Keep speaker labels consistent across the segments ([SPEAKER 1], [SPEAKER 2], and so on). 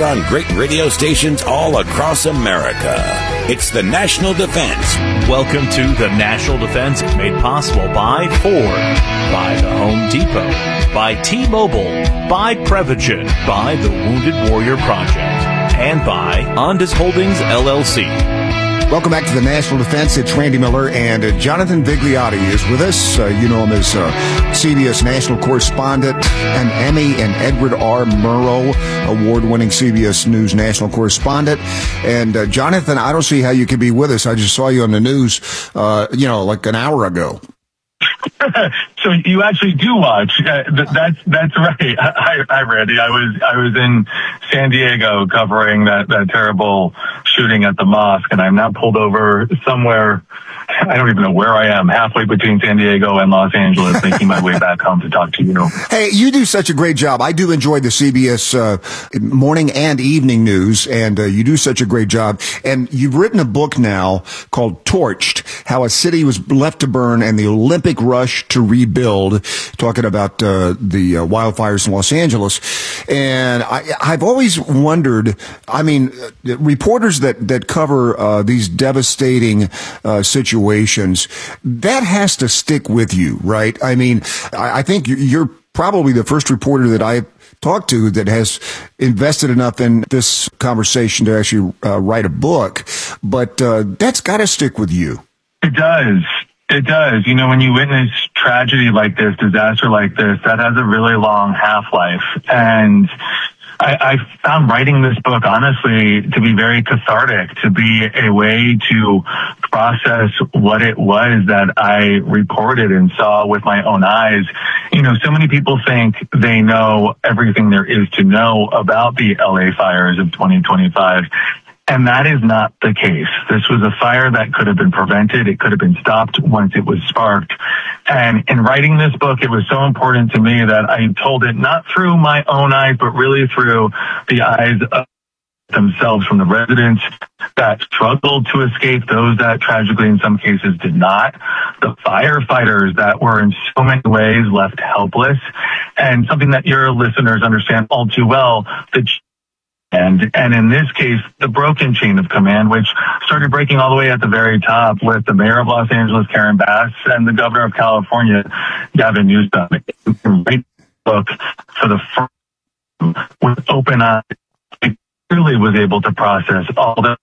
[SPEAKER 1] heard on great radio stations all across America. It's the National Defense.
[SPEAKER 2] Welcome to the National Defense, made possible by Ford, by the Home Depot, by T-Mobile, by Prevagen, by the Wounded Warrior Project, and by Ondas Holdings, LLC.
[SPEAKER 3] Welcome back to the National Defense. It's Randy Miller, and Jonathan Vigliotti is with us. You know him as CBS National Correspondent, an Emmy and Edward R. Murrow award-winning CBS News National Correspondent. And Jonathan, I don't see how you could be with us. I just saw you on the news, like an hour ago.
[SPEAKER 4] So you actually do watch. That's right. Hi, Randy. I was in San Diego covering that terrible shooting at the mosque, and I'm now pulled over somewhere. I don't even know where I am, halfway between San Diego and Los Angeles, making my way back home to talk to you.
[SPEAKER 3] Hey, you do such a great job. I do enjoy the CBS morning and evening news, and you do such a great job. And you've written a book now called Torched, How a City Was Left to Burn and the Olympic Rush to Rebuild, talking about the wildfires in Los Angeles. And I've always wondered, reporters that cover these devastating situations, that has to stick with you, right? I mean, I think you're probably the first reporter that I've talked to that has invested enough in this conversation to actually write a book, but that's got to stick with you.
[SPEAKER 4] It does. It does. You know, when you witness tragedy like this, disaster like this, that has a really long half-life. And I found writing this book, honestly, to be very cathartic, to be a way to process what it was that I reported and saw with my own eyes. You know, so many people think they know everything there is to know about the LA fires of 2025. And that is not the case. This was a fire that could have been prevented. It could have been stopped once it was sparked. And in writing this book, it was so important to me that I told it not through my own eyes, but really through the eyes of themselves, from the residents that struggled to escape, those that tragically in some cases did not, the firefighters that were in so many ways left helpless, and something that your listeners understand all too well, and in this case, the broken chain of command, which started breaking all the way at the very top with the mayor of Los Angeles, Karen Bass, and the governor of California, Gavin Newsom. Write the book for the first with open eyes. I really was able to process all the.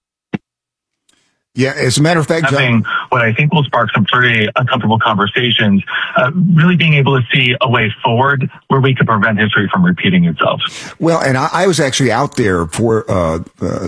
[SPEAKER 3] Yeah, as a matter of fact,
[SPEAKER 4] having what I think will spark some pretty uncomfortable conversations, really being able to see a way forward where we could prevent history from repeating itself.
[SPEAKER 3] Well, and I was actually out there for